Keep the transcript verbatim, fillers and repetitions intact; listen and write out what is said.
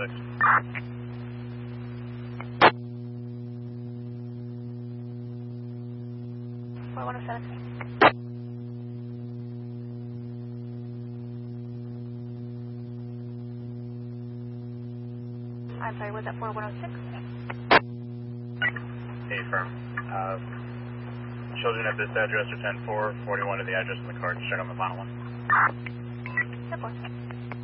six. four one oh seven. I'm sorry, was that four one oh six? Hey, firm. Uh, children at this address are ten four, forty-one to the address in the card. Check on the final one. ten four.